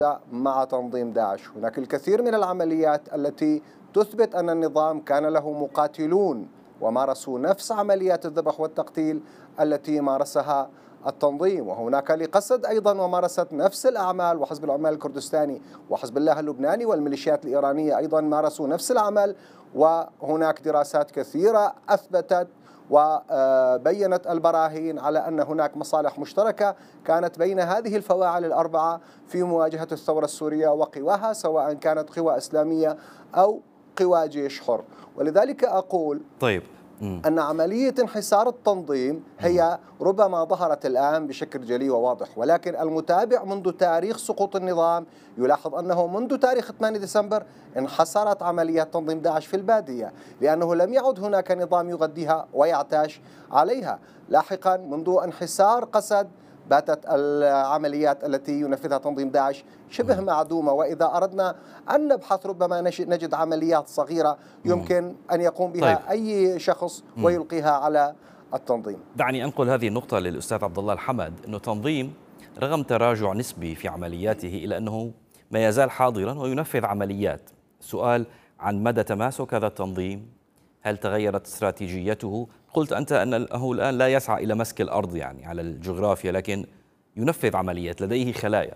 مع تنظيم داعش. هناك الكثير من العمليات التي تثبت أن النظام كان له مقاتلون ومارسوا نفس عمليات الذبح والتقتيل التي مارسها التنظيم، وهناك لقسد أيضا ومارست نفس الأعمال، وحزب العمال الكردستاني وحزب الله اللبناني والميليشيات الإيرانية أيضا مارسوا نفس العمل. وهناك دراسات كثيرة أثبتت وبينت البراهين على أن هناك مصالح مشتركة كانت بين هذه الفواعل الأربعة في مواجهة الثورة السورية وقواها، سواء كانت قوى إسلامية أو قوى جيش حر. ولذلك أقول طيب أن عملية انحسار التنظيم هي ربما ظهرت الآن بشكل جلي وواضح، ولكن المتابع منذ تاريخ سقوط النظام يلاحظ أنه منذ تاريخ 8 ديسمبر انحسرت عمليات تنظيم داعش في البادية، لأنه لم يعد هناك نظام يغذيها ويعتاش عليها. لاحقا منذ انحسار قسد باتت العمليات التي ينفذها تنظيم داعش شبه معدومة، وإذا أردنا أن نبحث ربما نجد عمليات صغيرة يمكن أن يقوم بها أي شخص ويلقيها على التنظيم. دعني أنقل هذه النقطة للأستاذ عبد الله الحمد، أنه تنظيم رغم تراجع نسبي في عملياته إلا أنه ما يزال حاضرا وينفذ عمليات. سؤال عن مدى تماسك هذا التنظيم، هل تغيرت استراتيجيته؟ قلت أنت أنه الآن لا يسعى إلى مسك الأرض يعني على الجغرافيا، لكن ينفذ عمليات، لديه خلايا.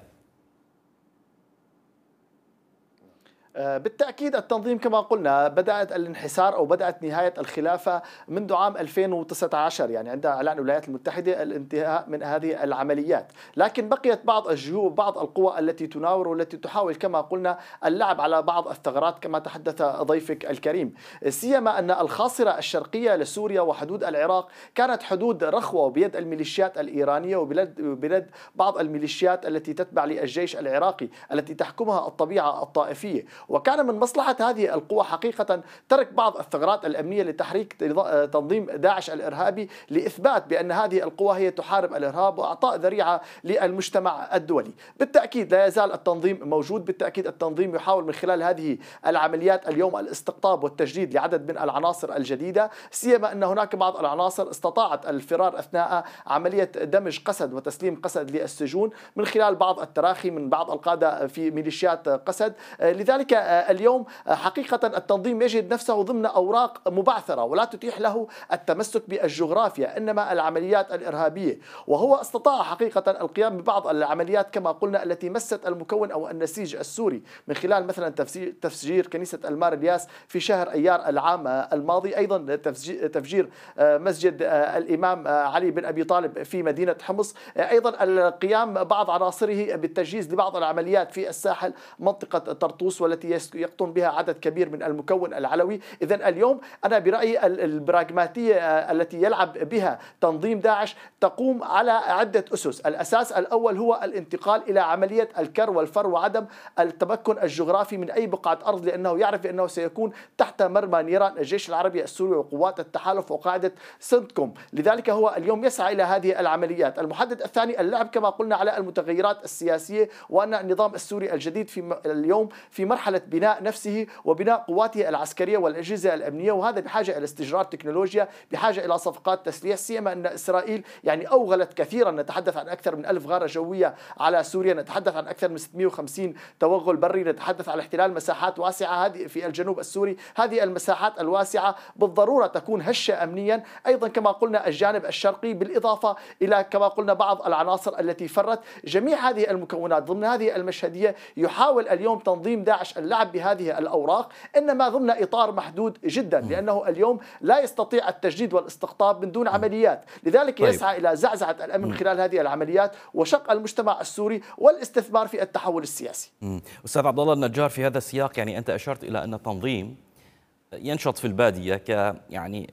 بالتأكيد التنظيم كما قلنا بدأت الانحسار أو بدأت نهاية الخلافة منذ عام 2019، يعني عند إعلان الولايات المتحدة الانتهاء من هذه العمليات، لكن بقيت بعض الجيوب بعض القوى التي تناور والتي تحاول كما قلنا اللعب على بعض الثغرات كما تحدث ضيفك الكريم، سيما أن الخاصرة الشرقية لسوريا وحدود العراق كانت حدود رخوة بيد الميليشيات الإيرانية وبيد بعض الميليشيات التي تتبع للجيش العراقي التي تحكمها الطبيعة الطائفية. وكان من مصلحة هذه القوى حقيقة ترك بعض الثغرات الأمنية لتحريك تنظيم داعش الإرهابي لإثبات بأن هذه القوى هي تحارب الإرهاب وأعطاء ذريعة للمجتمع الدولي. بالتأكيد لا يزال التنظيم موجود، بالتأكيد التنظيم يحاول من خلال هذه العمليات اليوم الاستقطاب والتجديد لعدد من العناصر الجديدة، سيما أن هناك بعض العناصر استطاعت الفرار أثناء عملية دمج قسد وتسليم قسد للسجون من خلال بعض التراخي من بعض القادة في ميليشيات قسد. لذلك اليوم حقيقة التنظيم يجد نفسه ضمن أوراق مبعثرة ولا تتيح له التمسك بالجغرافيا إنما العمليات الإرهابية، وهو استطاع حقيقة القيام ببعض العمليات كما قلنا التي مست المكون أو النسيج السوري من خلال مثلا تفجير كنيسة المار الياس في شهر أيار العام الماضي، أيضا تفجير مسجد الإمام علي بن أبي طالب في مدينة حمص، أيضا القيام بعض عناصره بالتجهيز لبعض العمليات في الساحل منطقة طرطوس والتي يقطن بها عدد كبير من المكون العلوي. إذن اليوم أنا برأيي البراغماتية التي يلعب بها تنظيم داعش تقوم على عدة أسس. الأساس الأول هو الانتقال إلى عملية الكر والفر وعدم التمكن الجغرافي من أي بقعة أرض، لأنه يعرف بأنه سيكون تحت مرمى نيران الجيش العربي السوري وقوات التحالف وقاعدة سنتكوم. لذلك هو اليوم يسعى إلى هذه العمليات. المحدد الثاني اللعب كما قلنا على المتغيرات السياسية، وأن النظام السوري الجديد اليوم في مرحلة بناء نفسه وبناء قواته العسكرية والأجهزة الأمنية، وهذا بحاجة إلى استجرار تكنولوجيا، بحاجة إلى صفقات تسليح، سيما أن إسرائيل يعني أوغلت كثيرا، نتحدث عن أكثر من 1000 غارة جوية على سوريا، نتحدث عن أكثر من 650 توغل بري، نتحدث عن احتلال مساحات واسعة هذه في الجنوب السوري. هذه المساحات الواسعة بالضرورة تكون هشة أمنيا، أيضا كما قلنا الجانب الشرقي، بالإضافة إلى كما قلنا بعض العناصر التي فرت. جميع هذه المكونات ضمن هذه المشهدية يحاول اليوم تنظيم داعش اللعب بهذه الأوراق، إنما ضمن إطار محدود جدا، لأنه اليوم لا يستطيع التجديد والاستقطاب من دون عمليات، لذلك يسعى إلى زعزعة الأمن من خلال هذه العمليات وشق المجتمع السوري والاستثمار في التحول السياسي. أستاذ عبد الله النجار، في هذا السياق يعني أنت أشرت إلى أن التنظيم ينشط في البادية يعني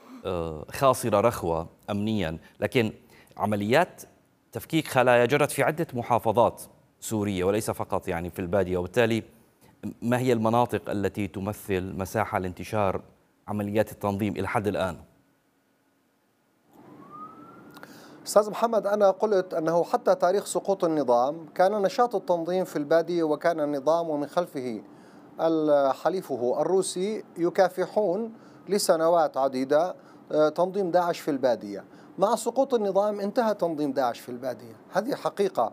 خاصرة رخوة أمنيا، لكن عمليات تفكيك خلايا جرت في عدة محافظات سورية وليس فقط يعني في البادية، وبالتالي ما هي المناطق التي تمثل مساحة لانتشار عمليات التنظيم إلى حد الآن؟ أستاذ محمد، أنا قلت أنه حتى تاريخ سقوط النظام كان نشاط التنظيم في البادية، وكان النظام ومن خلفه حليفه الروسي يكافحون لسنوات عديدة تنظيم داعش في البادية. مع سقوط النظام انتهى تنظيم داعش في البادية، هذه حقيقة.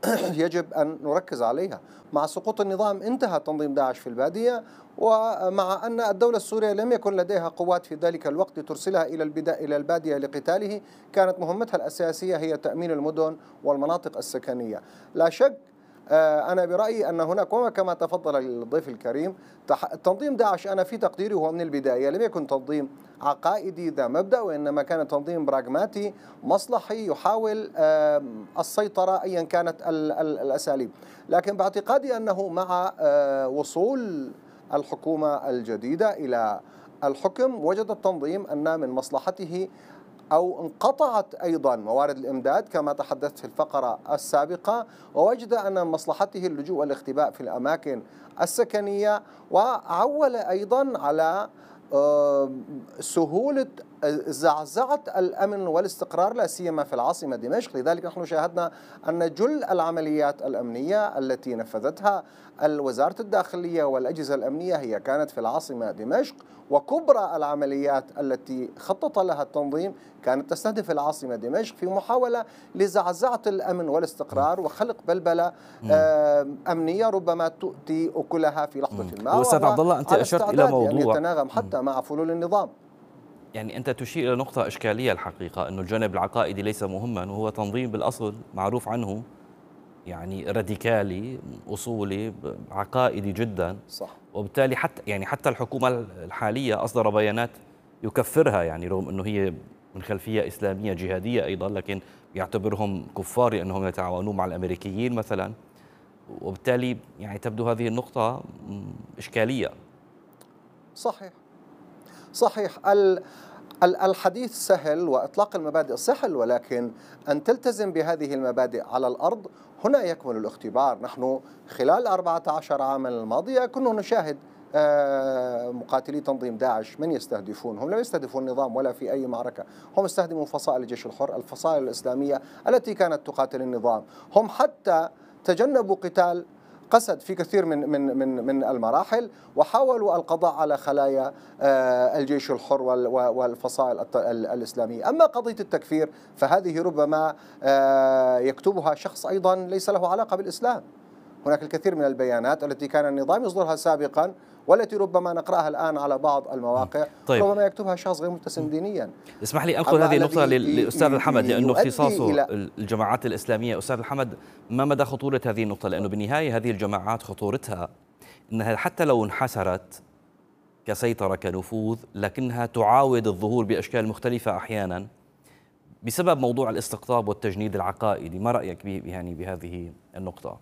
يجب أن نركز عليها. مع سقوط النظام انتهى تنظيم داعش في البادية، ومع أن الدولة السورية لم يكن لديها قوات في ذلك الوقت ترسلها إلى البادية لقتاله، كانت مهمتها الأساسية هي تأمين المدن والمناطق السكنية. لا شك أنا برأيي أن هناك، كما تفضل الضيف الكريم، تنظيم داعش أنا في تقديري هو من البداية لم يكن تنظيم عقائدي ذا مبدأ، وإنما كان تنظيم براغماتي مصلحي يحاول السيطرة أيا كانت الأساليب. لكن باعتقادي أنه مع وصول الحكومة الجديدة إلى الحكم وجد التنظيم أن من مصلحته، أو انقطعت أيضا موارد الإمداد كما تحدثت في الفقرة السابقة، ووجد أن من مصلحته اللجوء والاختباء في الأماكن السكنية، وعول أيضا على سهولة زعزعة الأمن والاستقرار لا سيما في العاصمة دمشق. لذلك نحن شاهدنا أن جل العمليات الأمنية التي نفذتها وزارة الداخلية والأجهزة الأمنية هي كانت في العاصمة دمشق، وكبرى العمليات التي خطط لها التنظيم كانت تستهدف العاصمة دمشق في محاولة لزعزعة الأمن والاستقرار وخلق بلبلة أمنية ربما تؤتي أكلها في لحظة ما. أستاذ عبد الله، أنت أشرت إلى موضوع يتناغم حتى مع فلول النظام. يعني أنت تشير إلى نقطة إشكالية الحقيقة، أنه الجانب العقائدي ليس مهما، وهو تنظيم بالأصل معروف عنه يعني راديكالي أصولي عقائدي جدا. صح. وبالتالي حتى الحكومة الحالية أصدر بيانات يكفرها، يعني رغم أنه هي من خلفية إسلامية جهادية أيضا، لكن يعتبرهم كفار لأنهم يتعاونون مع الأمريكيين مثلا. وبالتالي يعني تبدو هذه النقطة إشكالية. صحيح. الحديث سهل وإطلاق المبادئ سهل، ولكن أن تلتزم بهذه المبادئ على الأرض هنا يكمن الاختبار. نحن خلال 14 عاما الماضية كنا نشاهد مقاتلي تنظيم داعش من يستهدفون. هم لا يستهدفون النظام ولا في أي معركة، هم يستهدفون فصائل الجيش الحر، الفصائل الإسلامية التي كانت تقاتل النظام. هم حتى تجنبوا قتال قسد في كثير من المراحل، وحاولوا القضاء على خلايا الجيش الحر والفصائل الإسلامية. أما قضية التكفير فهذه ربما يكتبها شخص أيضا ليس له علاقة بالإسلام. هناك الكثير من البيانات التي كان النظام يصدرها سابقا والتي ربما نقرأها الآن على بعض المواقع. طيب. ربما يكتبها شخص غير متسم دينيا. اسمح لي أنقل هذه النقطة للأستاذ الحمد، لأنه اختصاصه الجماعات الإسلامية. أستاذ الحمد، ما مدى خطورة هذه النقطة؟ لأنه بالنهاية هذه الجماعات خطورتها أنها حتى لو انحسرت كسيطرة كنفوذ، لكنها تعاود الظهور بأشكال مختلفة أحيانا بسبب موضوع الاستقطاب والتجنيد العقائدي. ما رأيك يعني بهذه النقطة؟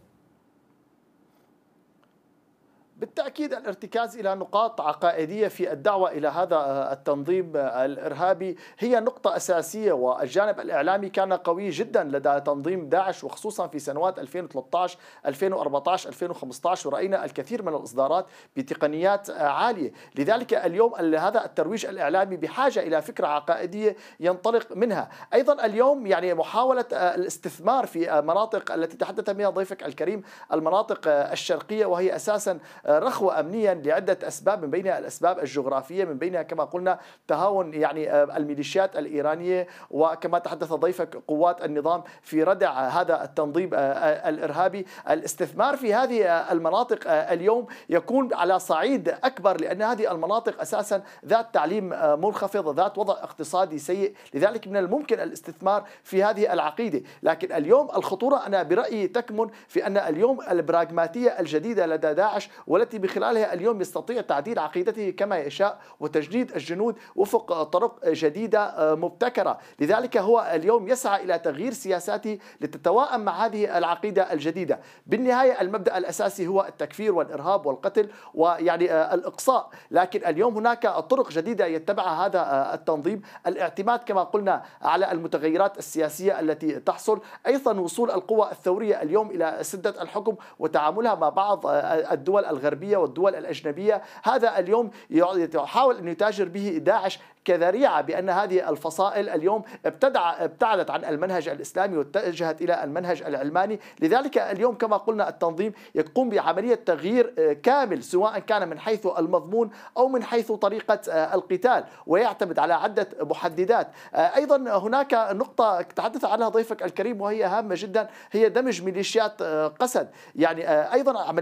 بالتأكيد الارتكاز إلى نقاط عقائدية في الدعوة إلى هذا التنظيم الإرهابي هي نقطة أساسية، والجانب الإعلامي كان قوي جدا لدى تنظيم داعش، وخصوصا في سنوات 2013 2014 2015، ورأينا الكثير من الإصدارات بتقنيات عالية. لذلك اليوم هذا الترويج الإعلامي بحاجة إلى فكرة عقائدية ينطلق منها. أيضا اليوم يعني محاولة الاستثمار في مناطق التي تحدث منها ضيفك الكريم، المناطق الشرقية، وهي أساسا رخوة أمنيا لعدة أسباب، من بينها الأسباب الجغرافية، من بينها كما قلنا تهاون يعني الميليشيات الإيرانية، وكما تحدث ضيفك قوات النظام في ردع هذا التنظيم الإرهابي. الاستثمار في هذه المناطق اليوم يكون على صعيد أكبر، لأن هذه المناطق أساسا ذات تعليم منخفض، ذات وضع اقتصادي سيء، لذلك من الممكن الاستثمار في هذه العقيدة. لكن اليوم الخطورة أنا برأيي تكمن في أن اليوم البراغماتية الجديدة لدى داعش، والتي بخلالها اليوم يستطيع تعديل عقيدته كما يشاء وتجنيد الجنود وفق طرق جديدة مبتكرة. لذلك هو اليوم يسعى إلى تغيير سياساته لتتوائم مع هذه العقيدة الجديدة. بالنهاية المبدأ الأساسي هو التكفير والإرهاب والقتل ويعني الإقصاء، لكن اليوم هناك طرق جديدة يتبعها هذا التنظيم، الاعتماد كما قلنا على المتغيرات السياسية التي تحصل، أيضا وصول القوى الثورية اليوم إلى سدة الحكم وتعاملها مع بعض الدول الغير الغربية والدول الأجنبية. هذا اليوم يحاول أن يتاجر به داعش كذريعة بأن هذه الفصائل اليوم ابتعدت عن المنهج الإسلامي واتجهت إلى المنهج العلماني. لذلك اليوم كما قلنا التنظيم يقوم بعملية تغيير كامل سواء كان من حيث المضمون أو من حيث طريقة القتال، ويعتمد على عدة محددات. أيضا هناك نقطة تحدث عنها ضيفك الكريم وهي هامة جدا، هي دمج ميليشيات قسد. يعني أيضا